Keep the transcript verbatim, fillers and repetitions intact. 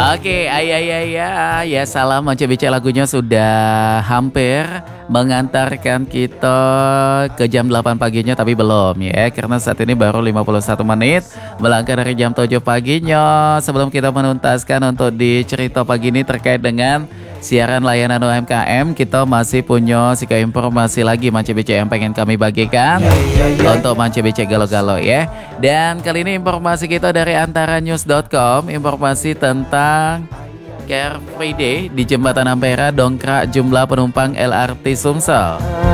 Oke, ayah ya ya ya salam Mance B C lagunya sudah hampir mengantarkan kita ke jam delapan paginya tapi belum ya karena saat ini baru lima puluh satu menit melangkah dari jam tujuh paginya. Sebelum kita menuntaskan untuk di cerita pagi ini terkait dengan siaran layanan U M K M, kita masih punya sika informasi lagi Mance B C yang pengen kami bagikan untuk Mance B C Galo-Galo ya. Dan kali ini informasi kita dari antara news dot com, informasi tentang Car Free Day di Jembatan Ampera dongkrak jumlah penumpang L R T Sumsel.